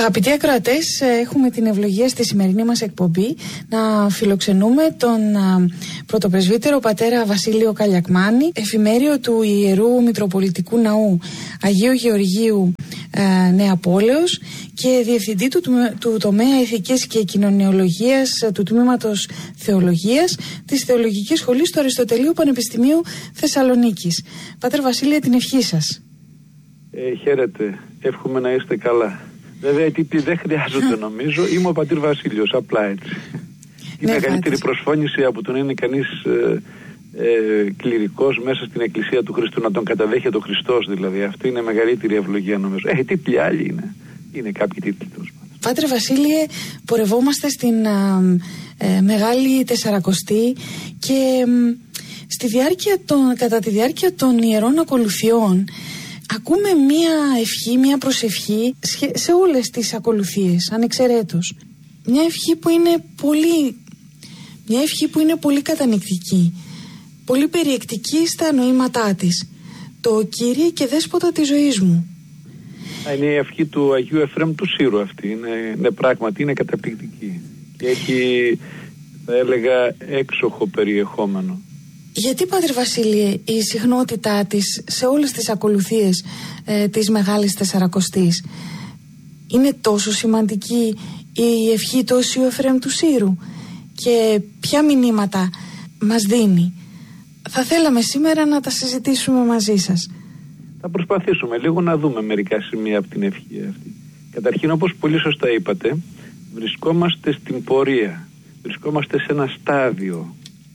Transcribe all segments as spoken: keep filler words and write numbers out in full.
Αγαπητοί ακροατές, έχουμε την ευλογία στη σημερινή μας εκπομπή να φιλοξενούμε τον πρωτοπρεσβύτερο πατέρα Βασίλειο Καλιακμάνη, εφημέριο του Ιερού Μητροπολιτικού Ναού Αγίου Γεωργίου ε, Νεαπόλεως και διευθυντή του, του τομέα Ηθικής και Κοινωνιολογίας του Τμήματος Θεολογίας της Θεολογικής Σχολής του Αριστοτελείου Πανεπιστημίου Θεσσαλονίκης. Πάτερ Βασίλειο, την ευχή σας. Ε, χαίρετε, εύχομαι να είστε καλά. Βέβαια οι τίτλοι δεν χρειάζονται νομίζω, είμαι ο πατήρ Βασίλειος, απλά έτσι. Η ναι, μεγαλύτερη φάτης. Προσφώνηση από το να είναι κανείς ε, ε, κληρικός μέσα στην Εκκλησία του Χριστού, να τον καταδέχεται ο Χριστός δηλαδή. Αυτή είναι η μεγαλύτερη ευλογία νομίζω. Ε, οι τίτλοι άλλοι είναι, είναι κάποιοι τίτλοι τους. Πάτερ Βασίλειε, πορευόμαστε στην α, ε, Μεγάλη Τεσσαρακοστή και ε, στη διάρκεια των, κατά τη διάρκεια των Ιερών Ακολουθιών ακούμε μία ευχή, μία προσευχή σε όλες τις ακολουθίες, ανεξαιρέτως. Μια ευχή που είναι πολύ, μια ευχή που είναι πολύ κατανοητική, πολύ περιεκτική στα νοήματά της. Το Κύριε και Δέσποτα της ζωής μου. Είναι η ευχή του Αγίου Εφραίμ του Σύρου αυτή, είναι, είναι πράγματι, είναι καταπληκτική. Και έχει, θα έλεγα, έξοχο περιεχόμενο. Γιατί, Πάτερ Βασίλειε, η συχνότητά της σε όλες τις ακολουθίες ε, της Μεγάλης Τεσσαρακοστής είναι τόσο σημαντική η ευχή του Οσίου Εφραίμ του Σύρου και ποια μηνύματα μας δίνει? Θα θέλαμε σήμερα να τα συζητήσουμε μαζί σας. Θα προσπαθήσουμε λίγο να δούμε μερικά σημεία από την ευχή αυτή. Καταρχήν, όπως πολύ σωστά είπατε, βρισκόμαστε στην πορεία, βρισκόμαστε σε ένα στάδιο.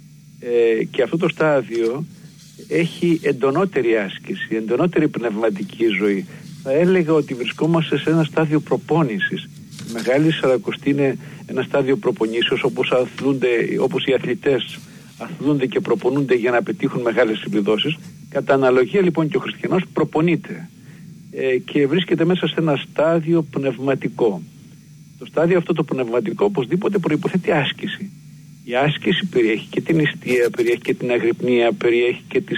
Ε, και αυτό το στάδιο έχει εντονότερη άσκηση, εντονότερη πνευματική ζωή. Θα έλεγα ότι βρισκόμαστε σε ένα στάδιο προπόνησης. Η Μεγάλη Τεσσαρακοστή είναι ένα στάδιο προπονήσεως, όπως, αθλούνται, όπως οι αθλητές αθλούνται και προπονούνται για να πετύχουν μεγάλες επιδόσεις. Κατά αναλογία λοιπόν και ο χριστιανός προπονείται ε, και βρίσκεται μέσα σε ένα στάδιο πνευματικό. Το στάδιο αυτό το πνευματικό οπωσδήποτε προϋποθέτει άσκηση. Η άσκηση περιέχει και την νηστεία, περιέχει και την αγρυπνία, περιέχει και τις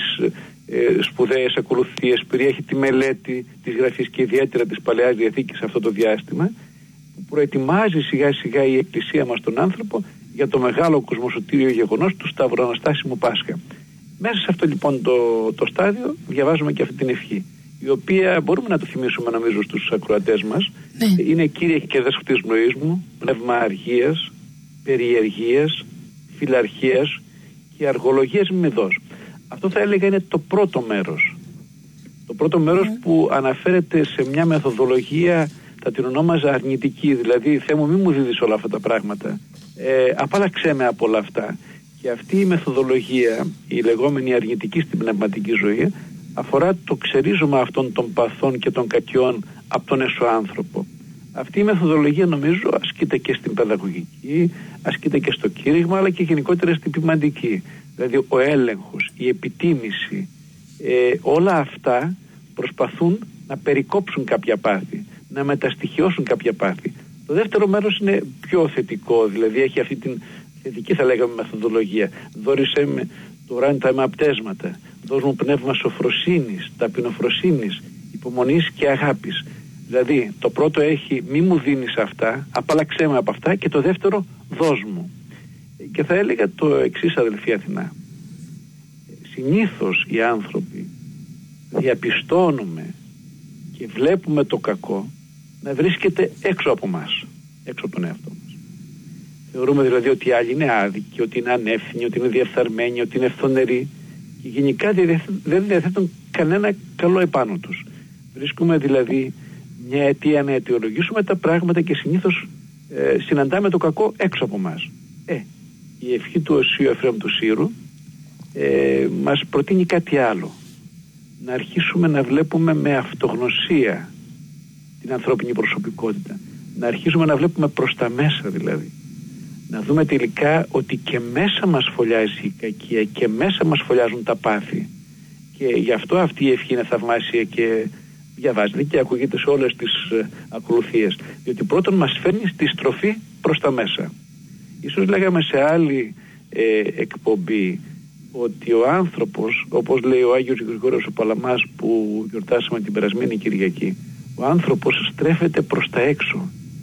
ε, σπουδαίες ακολουθίες, περιέχει τη μελέτη της Γραφής και ιδιαίτερα της Παλαιάς Διαθήκης σε αυτό το διάστημα, που προετοιμάζει σιγά σιγά η Εκκλησία μας τον άνθρωπο για το μεγάλο κοσμοσωτήριο γεγονός του Σταυροαναστάσιμου Πάσχα. Μέσα σε αυτό λοιπόν το, το στάδιο διαβάζουμε και αυτή την ευχή, η οποία μπορούμε να το θυμίσουμε νομίζω στους ακροατές μας. Ναι. Είναι Κύριε και Δέσποτα της ζωής μου, πνεύμα αργίας, περιεργίας, φιλαρχίας και αργολογίας μηδός. Αυτό θα έλεγα είναι το πρώτο μέρος. Το πρώτο μέρος mm. που αναφέρεται σε μια μεθοδολογία, θα την ονόμαζα αρνητική, δηλαδή Θεέ μου μη μου δίδεις όλα αυτά τα πράγματα, ε, απάλλαξέ με από όλα αυτά. Και αυτή η μεθοδολογία, η λεγόμενη αρνητική στην πνευματική ζωή, αφορά το ξερίζωμα αυτών των παθών και των κακιών από τον εσωάνθρωπο. Αυτή η μεθοδολογία νομίζω ασκείται και στην παιδαγωγική, ασκείται και στο κήρυγμα, αλλά και γενικότερα στην ποιμαντική. Δηλαδή ο έλεγχος, η επιτίμηση, ε, όλα αυτά προσπαθούν να περικόψουν κάποια πάθη, να μεταστοιχειώσουν κάποια πάθη. Το δεύτερο μέρος είναι πιο θετικό, δηλαδή έχει αυτή την θετική θα λέγαμε μεθοδολογία. Δώρισέ με τώρα τα αιμαπτέσματα, δώσ' μου πνεύμα σοφροσύνης, ταπεινοφροσύνης, υπομονής και αγάπης. Δηλαδή το πρώτο έχει μη μου δίνεις αυτά, απαλλαξέ με από αυτά, και το δεύτερο δώσ' μου. Και θα έλεγα το εξής, αδελφοί Αθηνά. Συνήθως οι άνθρωποι διαπιστώνουμε και βλέπουμε το κακό να βρίσκεται έξω από μας, έξω από τον εαυτό μας. Θεωρούμε δηλαδή ότι οι άλλοι είναι άδικοι, ότι είναι ανεύθυνοι, ότι είναι διεφθαρμένοι, ότι είναι φθονεροί και γενικά δεν διαθέτουν κανένα καλό επάνω τους. Βρίσκουμε δηλαδή μια αιτία να αιτιολογήσουμε τα πράγματα και συνήθως ε, συναντάμε το κακό έξω από μας. Ε, η ευχή του Οσίου Εφραίμ του Σύρου ε, μας προτείνει κάτι άλλο. Να αρχίσουμε να βλέπουμε με αυτογνωσία την ανθρώπινη προσωπικότητα. Να αρχίσουμε να βλέπουμε προς τα μέσα δηλαδή. Να δούμε τελικά ότι και μέσα μας φωλιάζει η κακία και μέσα μας φωλιάζουν τα πάθη. Και γι' αυτό αυτή η ευχή είναι θαυμάσια και διαβάζεται και ακούγεται σε όλες τις ε, ακολουθίες. Διότι πρώτον μας φέρνει στη στροφή προς τα μέσα. Ίσως λέγαμε σε άλλη ε, εκπομπή ότι ο άνθρωπος, όπως λέει ο Άγιος Γρηγόριος ο Παλαμάς που γιορτάσαμε την περασμένη Κυριακή, ο άνθρωπος στρέφεται προς τα έξω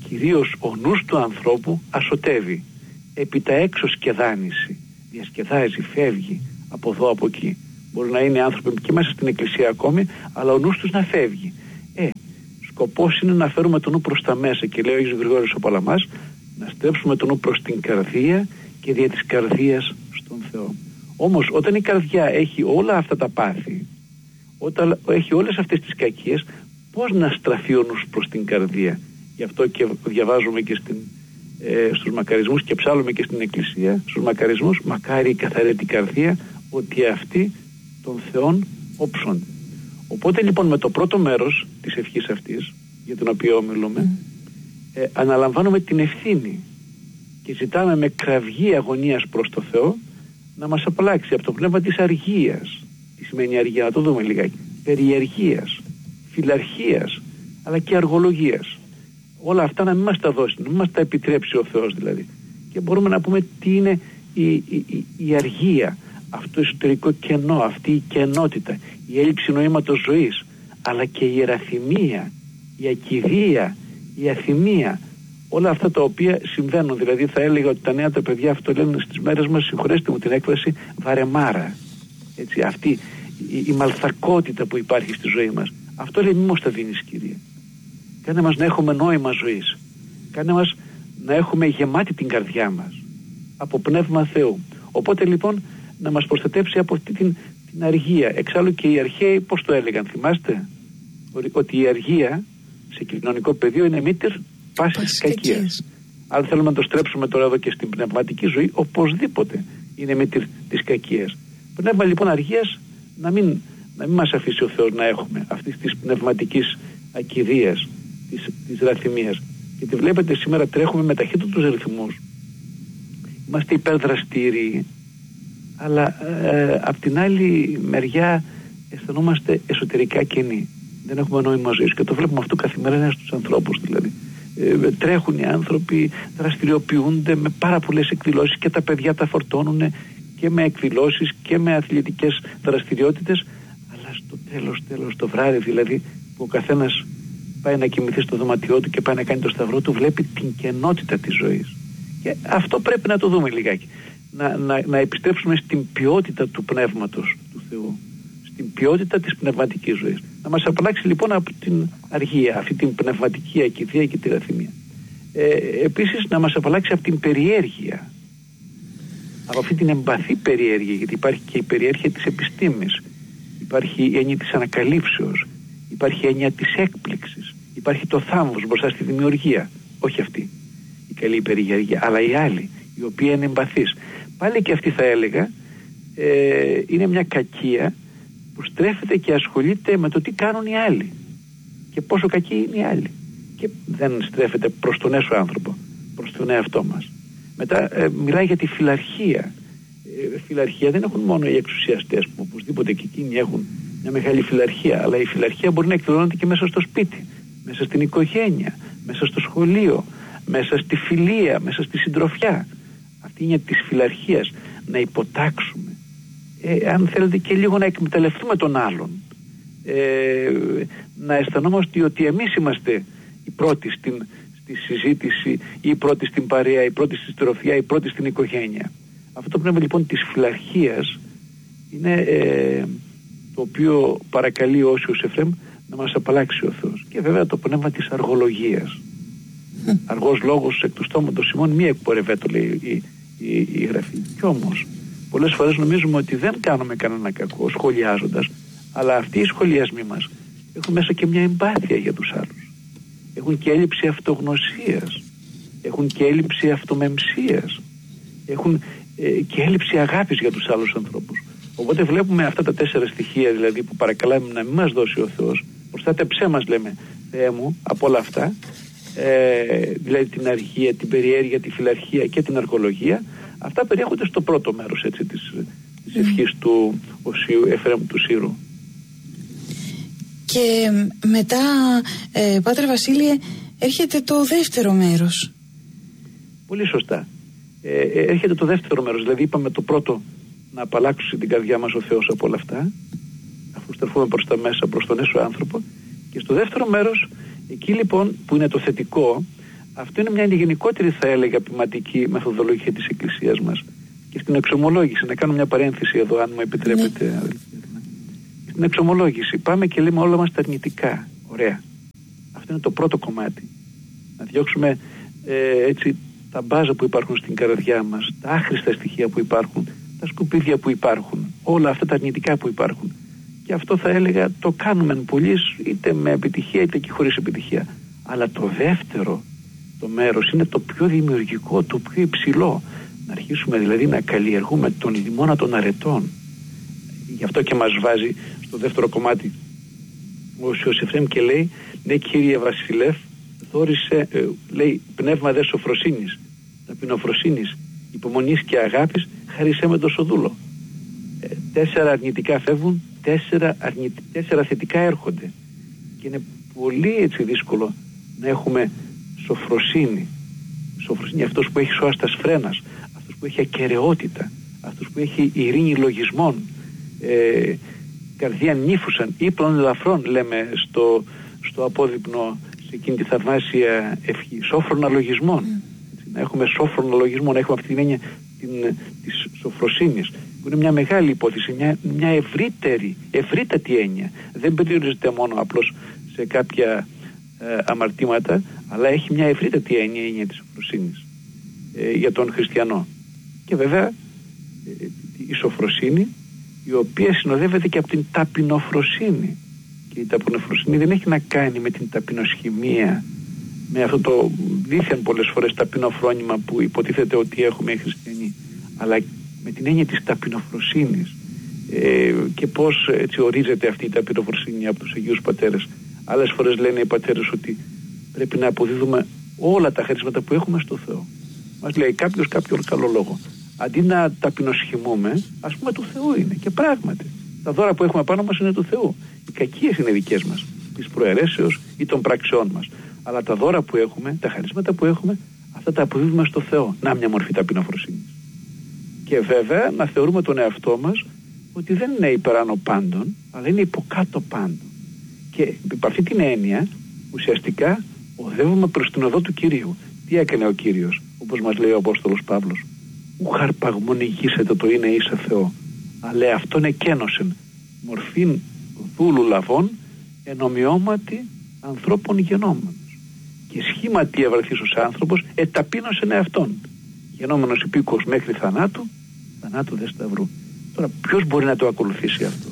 κυρίως ο νους του ανθρώπου ασωτεύει. Επί τα έξω σκεδάνηση, διασκεδάζει, φεύγει από εδώ από εκεί. Μπορεί να είναι άνθρωποι και μέσα στην εκκλησία ακόμη, αλλά ο νους τους να φεύγει. Ε, σκοπός είναι να φέρουμε τον νου προς τα μέσα, και λέει ο Άγιος Γρηγόριος ο Παλαμάς, να στρέψουμε τον νου προς την καρδία και δια της καρδίας στον Θεό. Όμως όταν η καρδιά έχει όλα αυτά τα πάθη, όταν έχει όλες αυτές τις κακίες, πώς να στραφεί ο νους προς την καρδία? Γι' αυτό και διαβάζουμε και στην, ε, στους μακαρισμούς και ψάλλουμε και στην εκκλησία, στους μακαρισμούς, μακάρι η καθαρέτη καρδία, ότι αυτοί των Θεών όψονται. Οπότε λοιπόν με το πρώτο μέρος της ευχής αυτής, για την οποία ομιλούμε, ε, αναλαμβάνουμε την ευθύνη και ζητάμε με κραυγή αγωνίας προς το Θεό να μας απαλλάξει από το πνεύμα της αργίας. Τι σημαίνει αργία? Να το δούμε λιγάκι. Περιεργίας, φιλαρχίας, αλλά και αργολογίας. Όλα αυτά να μην μας τα δώσει, να μην μας τα επιτρέψει ο Θεός δηλαδή. Και μπορούμε να πούμε τι είναι η, η, η, η αργία, αυτό το εσωτερικό κενό, αυτή η κενότητα, η έλλειψη νοήματος ζωής, αλλά και η ιεραθυμία, η ακιδεία, η αθυμία, όλα αυτά τα οποία συμβαίνουν. Δηλαδή θα έλεγα ότι τα νέα τα παιδιά αυτό λένε στις μέρες μας, συγχωρέστε μου την έκφραση, βαρεμάρα. Έτσι, αυτή η, η μαλθακότητα που υπάρχει στη ζωή μας. Αυτό λέει, μη μας τα δίνεις, Κύριε. Κάνε μας να έχουμε νόημα ζωής. Κάνε μας να έχουμε γεμάτη την καρδιά μας από πνεύμα Θεού. Οπότε λοιπόν να μας προστατεύσει από αυτή την, την αργία. Εξάλλου και οι αρχαίοι πώς το έλεγαν, θυμάστε? Ότι η αργία σε κοινωνικό πεδίο είναι μήτηρ πάσης κακίας. Αν θέλουμε να το στρέψουμε τώρα εδώ και στην πνευματική ζωή, οπωσδήποτε είναι μήτηρ της κακίας. Πνεύμα λοιπόν αργίας να μην, να μην μας αφήσει ο Θεός να έχουμε αυτής της πνευματικής ακιδείας, της, της ραθυμίας. Γιατί βλέπετε σήμερα τρέχουμε με ταχύτητους ρυθμούς. Είμαστε υπερδραστήριοι, αλλά ε, απ' την άλλη μεριά αισθανόμαστε εσωτερικά κενοί. Δεν έχουμε νόημα ζωής και το βλέπουμε αυτό καθημερινά στους ανθρώπους δηλαδή. Ε, τρέχουν οι άνθρωποι, δραστηριοποιούνται με πάρα πολλές εκδηλώσεις και τα παιδιά τα φορτώνουν και με εκδηλώσεις και με αθλητικές δραστηριότητες, αλλά στο τέλος, τέλος το βράδυ δηλαδή που ο καθένας πάει να κοιμηθεί στο δωματιό του και πάει να κάνει το σταυρό του, βλέπει την κενότητα της ζωής. Και αυτό πρέπει να το δούμε λιγάκι. Να, να, να επιστρέψουμε στην ποιότητα του πνεύματος του Θεού, στην ποιότητα της πνευματικής ζωής. Να μας απαλλάξει λοιπόν από την αργία, αυτή την πνευματική ακιδεία και τη ραθυμία. Ε, επίσης να μας απαλλάξει από την περιέργεια, από αυτή την εμπαθή περιέργεια, γιατί υπάρχει και η περιέργεια της επιστήμης, υπάρχει η έννοια της ανακαλύψεως, υπάρχει η έννοια της έκπληξης, υπάρχει το θάμβος μπροστά στη δημιουργία. Όχι αυτή η καλή περιέργεια, αλλά η άλλη, η οποία είναι εμπαθής. Πάλι και αυτή θα έλεγα ε, είναι μια κακία που στρέφεται και ασχολείται με το τι κάνουν οι άλλοι και πόσο κακοί είναι οι άλλοι, και δεν στρέφεται προς τον έσω άνθρωπο, προς τον εαυτό μας. Μετά ε, μιλάει για τη φιλαρχία. Ε, φιλαρχία δεν έχουν μόνο οι εξουσιαστές που οπωσδήποτε και εκείνοι έχουν μια μεγάλη φιλαρχία, αλλά η φιλαρχία μπορεί να εκδηλώνεται και μέσα στο σπίτι, μέσα στην οικογένεια, μέσα στο σχολείο, μέσα στη φιλία, μέσα στη συντροφιά. Αυτή είναι της φιλαρχίας, να υποτάξουμε, ε, αν θέλετε και λίγο να εκμεταλλευτούμε τον άλλον, ε, να αισθανόμαστε ότι εμείς είμαστε οι πρώτοι στην, στη συζήτηση, ή οι πρώτοι στην παρέα, οι πρώτοι στη συντροφιά, οι πρώτοι στην οικογένεια. Αυτό το πνεύμα λοιπόν της φιλαρχίας είναι ε, το οποίο παρακαλεί ο Όσιος Εφραίμ να μας απαλλάξει ο Θεός. Και βέβαια το πνεύμα της αργολογίας. Αργός λόγος εκ του στόματος ημών μη εκπορευέτω, λέει η, η, η Γραφή. Κι όμως πολλές φορές νομίζουμε ότι δεν κάνουμε κανένα κακό σχολιάζοντας, αλλά αυτοί οι σχολιασμοί μας έχουν μέσα και μια εμπάθεια για τους άλλους. Έχουν και έλλειψη αυτογνωσίας, έχουν και έλλειψη αυτομεμψίας, έχουν ε, και έλλειψη αγάπης για τους άλλους ανθρώπους. Οπότε βλέπουμε αυτά τα τέσσερα στοιχεία δηλαδή που παρακαλάμε να μην μας δώσει ο Θεός. Προστάτεψέ μας, λέμε, Θεέ μου, από όλα αυτά, ε, δηλαδή την αργία, την περιέργεια, τη φιλαρχία και την αργολογία. Αυτά περιέχονται στο πρώτο μέρος έτσι, της, της ευχής του Οσίου Εφραίμ του Σύρου. Και μετά, ε, Πάτερ Βασίλειε, έρχεται το δεύτερο μέρος. Πολύ σωστά. Ε, έρχεται το δεύτερο μέρος. Δηλαδή είπαμε το πρώτο, να απαλλάξει την καρδιά μας ο Θεός από όλα αυτά, αφού στραφούμε προς τα μέσα, προς τον έσω άνθρωπο. Και στο δεύτερο μέρος, εκεί λοιπόν που είναι το θετικό, Αυτό είναι μια γενικότερη, θα έλεγα, ποιηματική μεθοδολογία της Εκκλησίας μας. Και στην εξομολόγηση, να κάνω μια παρένθεση εδώ, αν μου επιτρέπετε. Ναι. Στην εξομολόγηση πάμε και λέμε όλα μας τα αρνητικά. Ωραία. Αυτό είναι το πρώτο κομμάτι. Να διώξουμε ε, έτσι τα μπάζα που υπάρχουν στην καρδιά μας, τα άχρηστα στοιχεία που υπάρχουν, τα σκουπίδια που υπάρχουν, όλα αυτά τα αρνητικά που υπάρχουν. Και αυτό, θα έλεγα, το κάνουμε πολλοί, είτε με επιτυχία είτε και χωρίς επιτυχία. Αλλά το δεύτερο το μέρος είναι το πιο δημιουργικό, το πιο υψηλό. Να αρχίσουμε δηλαδή να καλλιεργούμε τον λιμώνα των αρετών. Γι' αυτό και μας βάζει στο δεύτερο κομμάτι ο Ιωσήφ και λέει, ναι κύριε Βασιλεύ, δώρισε, ε, λέει, πνεύμα δε σοφροσύνης, ταπεινοφροσύνης, υπομονής και αγάπης, χαρίσέ με το σοδούλο. Ε, τέσσερα αρνητικά φεύγουν, τέσσερα, αρνητι, τέσσερα θετικά έρχονται. Και είναι πολύ έτσι δύσκολο να έχουμε σοφροσύνη. Σοφροσύνη, αυτός που έχει σώαστας φρένας, αυτός που έχει ακεραιότητα, αυτός που έχει ειρήνη λογισμών, ε, καρδία νύφουσαν, ύπλων ελαφρών, λέμε στο, στο απόδειπνο, σε εκείνη τη θαυμάσια ευχή, σόφρονα λογισμών. Έτσι, να έχουμε σόφρονα λογισμών, να έχουμε αυτή την έννοια την, της σοφροσύνης, που είναι μια μεγάλη υπόθεση, μια, μια ευρύτερη, ευρύτατη έννοια. Δεν περιορίζεται μόνο απλώς σε κάποια ε, αμαρτήματα, αλλά έχει μια ευρύτατη έννοια, η έννοια της σοφροσύνης ε, για τον χριστιανό. Και βέβαια ε, η σοφροσύνη, η οποία συνοδεύεται και από την ταπεινοφροσύνη. Και η ταπεινοφροσύνη δεν έχει να κάνει με την ταπεινοσχημία, με αυτό το δίθεν πολλές φορές ταπεινοφρόνημα που υποτίθεται ότι έχουμε οι χριστιανοί, αλλά με την έννοια της ταπεινοφροσύνης. Ε, και πώς έτσι ορίζεται αυτή η ταπεινοφροσύνη από τους Αγίους Πατέρες. Άλλες φορές λένε οι πατέρες ότι πρέπει να αποδίδουμε όλα τα χαρίσματα που έχουμε στο Θεό. Μας λέει κάποιος κάποιο καλό λόγο. Αντί να ταπεινοσχημούμε, ας πούμε του Θεού είναι. Και πράγματι, τα δώρα που έχουμε πάνω μας είναι του Θεού. Οι κακίες είναι δικές μας, της προαιρέσεως ή των πραξιών μας. Αλλά τα δώρα που έχουμε, τα χαρίσματα που έχουμε, αυτά τα αποδίδουμε στο Θεό. Να μια μορφή ταπεινοφροσύνης. Και βέβαια να θεωρούμε τον εαυτό μας ότι δεν είναι υπεράνω πάντων, αλλά είναι υποκάτω πάντων. Και υπ' αυτή την έννοια, ουσιαστικά οδεύουμε προς την οδό του Κυρίου. Τι έκανε ο Κύριος, όπως μας λέει ο Απόστολος Παύλος? Ου χαρπαγμονηγήσετε το είναι ίσα Θεό, αλλά αυτόν εκένωσεν μορφήν δούλου λαβών εν ομοιώματι ανθρώπων γενόμενος. Και σχήματι ευρεθείς ως άνθρωπος εταπείνωσεν εαυτόν, γενόμενος υπήκος μέχρι θανάτου, θανάτου δε σταυρού. Τώρα ποιος μπορεί να το ακολουθήσει αυτό?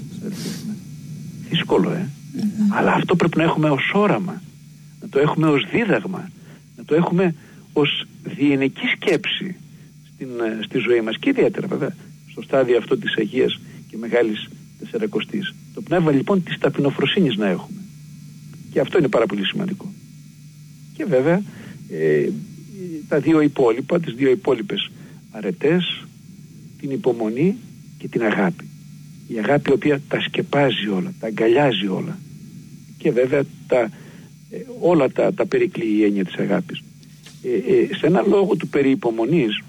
Δύσκολο, ε. Mm-hmm. Αλλά αυτό πρέπει να έχουμε ως όραμα, να το έχουμε ως δίδαγμα, να το έχουμε ως διενεκή σκέψη στην, στη ζωή μας, και ιδιαίτερα βέβαια στο στάδιο αυτό της Αγίας και Μεγάλης Τεσσαρακοστής. Το πνεύμα λοιπόν της ταπεινοφροσύνης να έχουμε, και αυτό είναι πάρα πολύ σημαντικό. Και βέβαια ε, τα δύο υπόλοιπα, τις δύο υπόλοιπες αρετές, την υπομονή και την αγάπη. Η αγάπη η οποία τα σκεπάζει όλα, τα αγκαλιάζει όλα, και βέβαια τα, ε, όλα τα, τα περικλεί η έννοια της αγάπης. Ε, ε, σε ένα λόγο του περί υπομονής,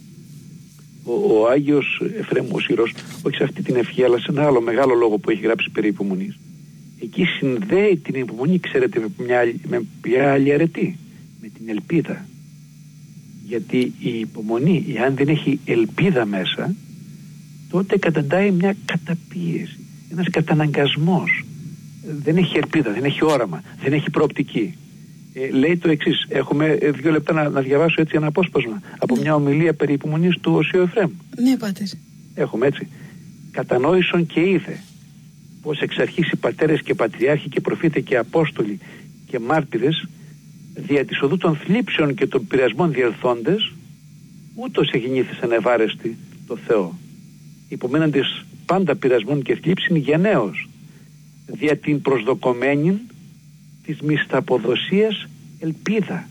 ο, ο Άγιος Εφραίμ ο Σύρος, όχι σε αυτή την ευχή αλλά σε ένα άλλο μεγάλο λόγο που έχει γράψει περί υπομονής, εκεί συνδέει την υπομονή, ξέρετε, με μια, με μια άλλη αρετή, με την ελπίδα. Γιατί η υπομονή, εάν δεν έχει ελπίδα μέσα, τότε καταντάει μια καταπίεση, ένας καταναγκασμός. Δεν έχει ελπίδα, δεν έχει όραμα, δεν έχει προοπτική. Ε, λέει το εξής, έχουμε δύο λεπτά να, να διαβάσω έτσι ένα απόσπασμα από μια ομιλία περί υπομονής του Οσίου Εφραίμ. Ναι, πάτερ. Έχουμε έτσι. Κατανόησον και είδε πως εξ αρχής οι πατέρες και πατριάρχοι και προφήτε και απόστολοι και μάρτυρες δια της οδού των θλίψεων και των πειρασμών διελθόντες, ούτως εγινήθησαν ευάρεστοι το Θεό, υπομέναντες πάντα πειρασμών και θλίψην γενναίος, δια την προσδοκομένη της μισθαποδοσίας ελπίδα.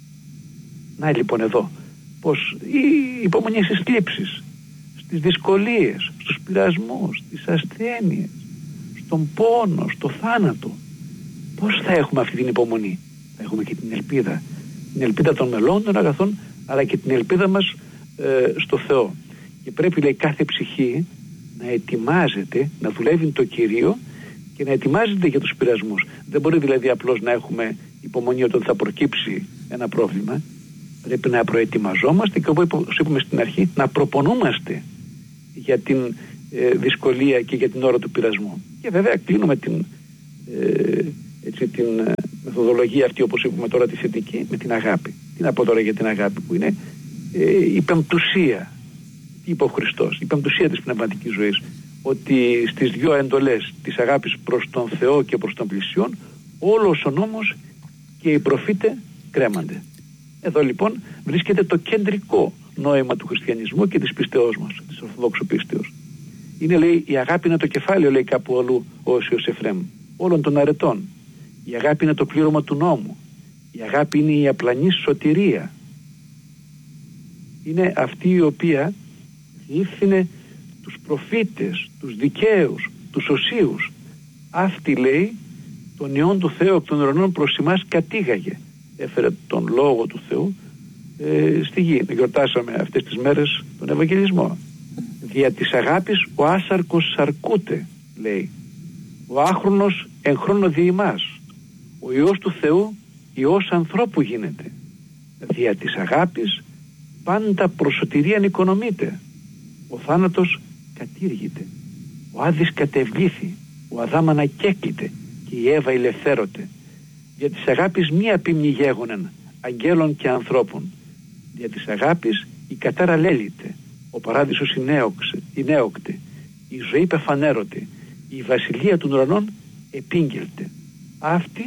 Να λοιπόν εδώ πως η υπομονή στις θλίψεις, στις δυσκολίες, στους πειρασμούς, στις ασθένειες, στον πόνο, στο θάνατο, πώς θα έχουμε αυτή την υπομονή? Θα έχουμε και την ελπίδα, την ελπίδα των μελών των αγαθών, αλλά και την ελπίδα μας ε, στο Θεό. Και πρέπει, λέει, κάθε ψυχή να ετοιμάζεται, να δουλεύει το Κυρίο και να ετοιμάζεται για τους πειρασμούς. Δεν μπορεί δηλαδή απλώς να έχουμε υπομονή όταν θα προκύψει ένα πρόβλημα, πρέπει να προετοιμαζόμαστε και όπως είπαμε στην αρχή, να προπονούμαστε για την ε, δυσκολία και για την ώρα του πειρασμού. Και βέβαια κλείνουμε την, ε, έτσι, την ε, μεθοδολογία αυτή, όπως είπαμε τώρα, τη θετική, με την αγάπη. Τι να πω τώρα για την αγάπη, που είναι ε, η πεμπτουσία. Τι είπε ο Χριστός, η πεμπτουσία της πνευματικής ζωής. Ότι στις δύο εντολές της αγάπης προς τον Θεό και προς τον πλησιόν, όλος ο νόμος και οι προφήτε κρέμανται. Εδώ λοιπόν βρίσκεται το κεντρικό νόημα του χριστιανισμού και της πιστεώς μας, της Ορθοδόξου πίστεως. Είναι, λέει, η αγάπη είναι το κεφάλαιο, λέει κάπου αλλού ο Όσιος Εφραίμ, όλων των αρετών. Η αγάπη είναι το πλήρωμα του νόμου. Η αγάπη είναι η απλανή σωτηρία. Είναι αυτή η οποία διεύθυνε τους προφήτες, τους δικαίους, τους οσίους. Αυτή, λέει, τον Υιόν του Θεού εκ των ουρανών προς εμάς κατήγαγε. Έφερε τον Λόγο του Θεού ε, στη γη. Γιορτάσαμε αυτές τις μέρες τον Ευαγγελισμό. Δια της αγάπης ο άσαρκος σαρκούται, λέει. Ο άχρονος εν χρόνο δι' ημάς. Ο Υιός του Θεού Υιός ανθρώπου γίνεται. Δια της αγάπης πάντα προς σωτηρίαν οικονομείται. Ο θάνατος κατήργηται. Ο Άδης κατευλήθη. Ο Αδάμ ανακέκληται και η Εύα ελευθέρωται. Δια της αγάπης μία πίμνη γέγονεν αγγέλων και ανθρώπων. Δια της αγάπης η κατάρα λέλειται. Ο παράδεισος ενέοκτε. Η ζωή πεφανέρωται. Η βασιλεία των ουρανών επήγγελται. Αυτή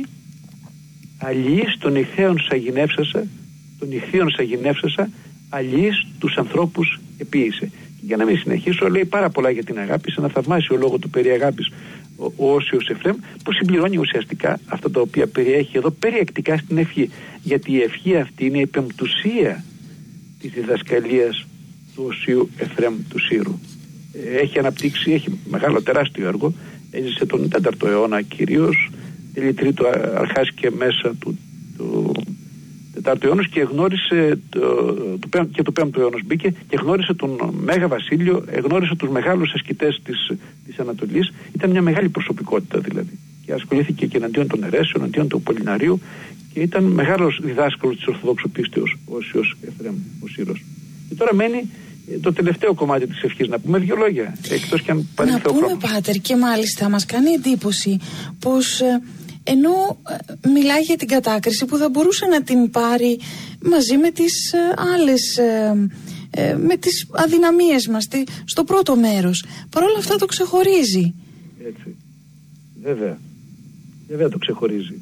αλληλείς των ηχθείων σαγηνεύσασα, των ηχθείων σαγηνεύσασα, αλληλείς τους ανθρώπους επίησε. Και για να μην συνεχίσω, λέει πάρα πολλά για την αγάπη, σε ένα θαυμάσιο λόγο του περί αγάπης ο, ο Όσιος Εφραίμ, που συμπληρώνει ουσιαστικά αυτά τα οποία περιέχει εδώ περιεκτικά στην ευχή. Γιατί η ευχή αυτή είναι η πεμπτουσία της διδασκαλίας του Οσίου Εφραίμ του Σύρου. Έχει αναπτύξει, έχει μεγάλο τεράστιο έργο, έζησε τον τέταρτο αιώνα κυρίως, τέλη τρίτο αρχάς και μέσα του, του τετάρτου αιώνα και γνώρισε το, το, και το πέμπτο αιώνα μπήκε και γνώρισε τον Μέγα Βασίλειο, γνώρισε τους μεγάλους ασκητές της, της Ανατολής. Ήταν μια μεγάλη προσωπικότητα δηλαδή και ασχολήθηκε και εναντίον των αιρέσεων, εναντίον του Απολιναρίου και ήταν μεγάλος διδάσκαλος της Ορθοδόξου πίστεως ο Όσιος Εφραίμ ο Σύρος. Και τώρα μένει το τελευταίο κομμάτι της ευχής, να πούμε δύο λόγια, εκτός και αν να πούμε, Πάτερ, και μάλιστα μας κάνει εντύπωση πως ε, ενώ ε, μιλάει για την κατάκριση που θα μπορούσε να την πάρει μαζί με τις ε, άλλες ε, ε, με τις αδυναμίες μας τι, στο πρώτο μέρος, παρόλα αυτά το ξεχωρίζει. Έτσι, βέβαια βέβαια το ξεχωρίζει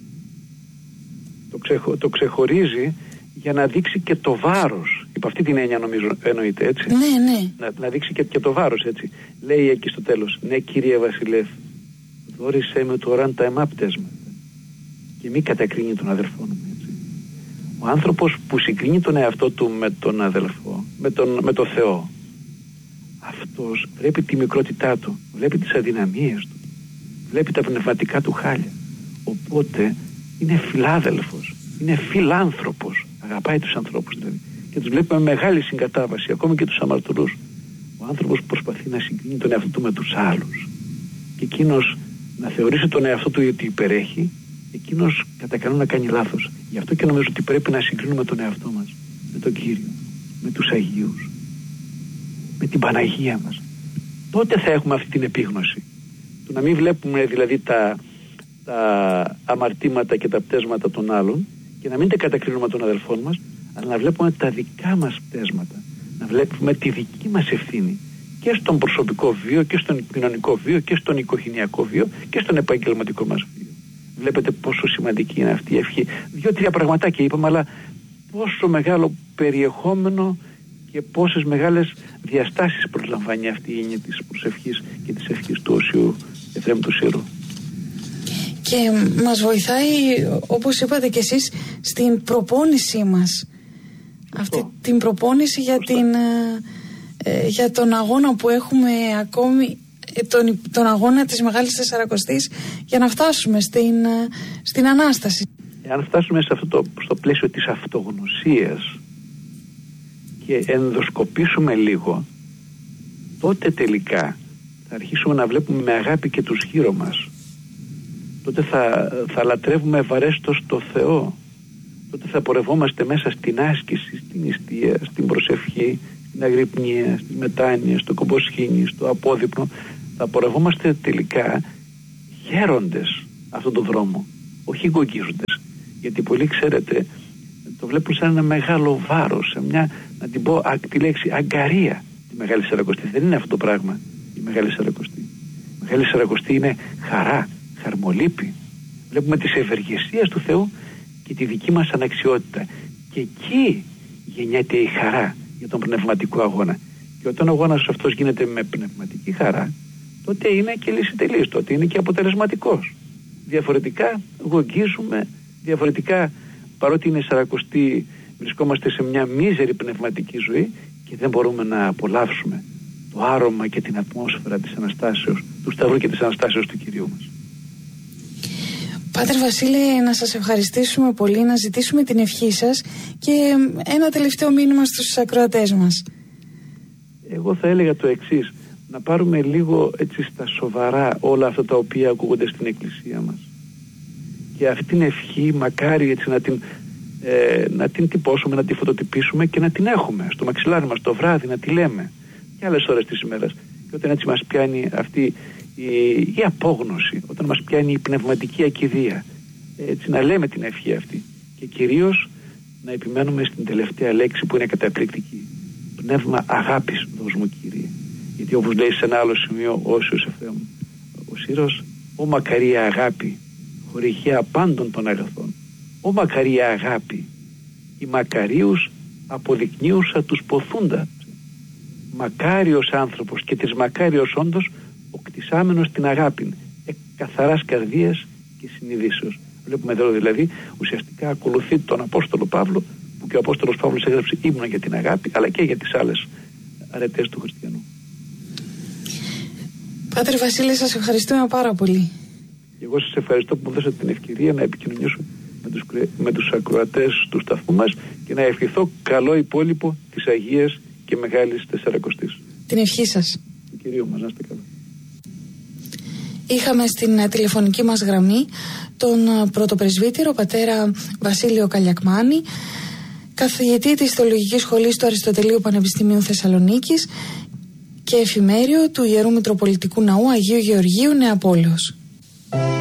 το, ξεχω, το ξεχωρίζει για να δείξει και το βάρος. Υπ' αυτή την έννοια νομίζω εννοείται, έτσι. Ναι, ναι. Να, να δείξει και, και το βάρος, έτσι. Λέει εκεί στο τέλος, ναι κύριε Βασιλεύ, δόρισέ με τώρα τα εμάπτεσματα και μη κατακρίνει τον αδελφό μου, έτσι. Ο άνθρωπος που συγκρίνει τον εαυτό του με τον αδελφό, με τον, με τον Θεό, αυτός βλέπει τη μικρότητά του, βλέπει τις αδυναμίες του, βλέπει τα πνευματικά του χάλια. Οπότε είναι φιλάδελφος, είναι φιλάνθρωπος. Αγαπάει τους ανθρώπους δηλαδή. Και τους βλέπει με μεγάλη συγκατάβαση, ακόμη και τους αμαρτωλούς. Ο άνθρωπος προσπαθεί να συγκρίνει τον εαυτό του με τους άλλους. Και εκείνος να θεωρήσει τον εαυτό του ότι υπερέχει, εκείνος κατά κανόνα κάνει λάθος. Γι' αυτό και νομίζω ότι πρέπει να συγκρίνουμε τον εαυτό μας με τον Κύριο, με τους Αγίους, με την Παναγία μας. Τότε θα έχουμε αυτή την επίγνωση. Του να μην βλέπουμε δηλαδή τα, τα αμαρτήματα και τα πτέσματα των άλλων και να μην τα κατακρίνουμε τον αδελφών μας, αλλά να βλέπουμε τα δικά μας πτέσματα, να βλέπουμε τη δική μας ευθύνη και στον προσωπικό βίο και στον κοινωνικό βίο και στον οικογενειακό βίο και στον επαγγελματικό μας βίο. Βλέπετε πόσο σημαντική είναι αυτή η ευχή. Δύο-τρία πραγματάκια είπαμε, αλλά πόσο μεγάλο περιεχόμενο και πόσες μεγάλες διαστάσεις προσλαμβάνει αυτή η έννοια της προσευχής και της ευχής του Οσίου Εφραίμ του Σύρου. Και μας βοηθάει, όπως είπατε και εσείς, στην προπόνησή μας. Αυτή oh. την προπόνηση για, την, ε, για τον αγώνα που έχουμε ακόμη, τον, τον αγώνα της Μεγάλης Τεσσαρακοστής, για να φτάσουμε στην, στην Ανάσταση. Αν φτάσουμε σε αυτό το, στο πλαίσιο της αυτογνωσίας και ενδοσκοπήσουμε λίγο, τότε τελικά θα αρχίσουμε να βλέπουμε με αγάπη και τους γύρω μας. Τότε θα, θα λατρεύουμε ευαρέστως το Θεό. τότε θα πορευόμαστε μέσα στην άσκηση, στην νηστεία, στην προσευχή, στην αγρυπνία, στη μετάνοια, στο κομποσχήνι, στο απόδειπνο. Θα πορευόμαστε τελικά χαίροντες αυτόν τον δρόμο, όχι γογγίζοντες. Γιατί πολλοί, ξέρετε, το βλέπουν σαν ένα μεγάλο βάρος, σαν μια, να την πω τη λέξη, αγκαρία, τη Μεγάλη Σαρακοστή. Δεν είναι αυτό το πράγμα η Μεγάλη Σαρακοστή. Η Μεγάλη Σαρακοστή είναι χαρά, χαρμολύπη. Βλέπουμε τις ευεργεσίες του Θεού και τη δική μας αναξιότητα. Και εκεί γεννιέται η χαρά για τον πνευματικό αγώνα. Και όταν ο αγώνας αυτός γίνεται με πνευματική χαρά, τότε είναι και λυσιτελής, τότε είναι και αποτελεσματικός. Διαφορετικά γογγίζουμε, διαφορετικά, παρότι είναι Σαρακοστή, βρισκόμαστε σε μια μίζερη πνευματική ζωή και δεν μπορούμε να απολαύσουμε το άρωμα και την ατμόσφαιρα της Αναστάσεως, του Σταυρού και της Αναστάσεως του Κυρίου μας. Πάτερ Βασίλη, να σας ευχαριστήσουμε πολύ, να ζητήσουμε την ευχή σας και ένα τελευταίο μήνυμα στους ακροατές μας. Εγώ θα έλεγα το εξής, να πάρουμε λίγο έτσι στα σοβαρά όλα αυτά τα οποία ακούγονται στην Εκκλησία μας. Και αυτήν την ευχή μακάρι έτσι να την, ε, να την τυπώσουμε, να τη φωτοτυπήσουμε και να την έχουμε στο μαξιλάρι μας το βράδυ, να τη λέμε και άλλες ώρες της ημέρας. Και όταν έτσι μας πιάνει αυτή η, η απόγνωση, όταν μας πιάνει η πνευματική ακηδία, έτσι να λέμε την ευχή αυτή. Και κυρίως να επιμένουμε στην τελευταία λέξη που είναι καταπληκτική. Πνεύμα αγάπης δώσ' μου, Κύριε. Γιατί όπως λέει σε ένα άλλο σημείο όσιος Εφραίμ, ο Σύρος, «Ω μακαρία αγάπη, χορηγία πάντων των αγαθών. Ω μακαρία αγάπη, οι μακαρίους αποδεικνύουσα τους ποθούντα. Μακάριος άνθρωπος και της μακάριος όντως, ο κτισάμενος την αγάπη, εκ καθαράς καρδίας και συνειδήσεως». Βλέπουμε εδώ δηλαδή ουσιαστικά ακολουθεί τον Απόστολο Παύλο, που και ο Απόστολος Παύλος έγραψε ύμνο για την αγάπη, αλλά και για τις άλλες αρετές του χριστιανού. Πάτερ Βασίλη, σας ευχαριστούμε πάρα πολύ. Και εγώ σας ευχαριστώ που μου δώσατε την ευκαιρία να επικοινωνήσω με τους, με τους ακροατές του σταθμού μας και να ευχηθώ καλό υπόλοιπο της Αγίας και Μεγάλης Τεσσαρακοστής. Την ευχή σας. Του Κυρίου μας, να είστε καλά. Είχαμε στην τηλεφωνική μας γραμμή τον πρωτοπρεσβύτερο πατέρα Βασίλειο Καλιακμάνη, καθηγητή της Θεολογικής Σχολής του Αριστοτελείου Πανεπιστημίου Θεσσαλονίκης και εφημέριο του Ιερού Μητροπολιτικού Ναού Αγίου Γεωργίου Νεαπόλεως.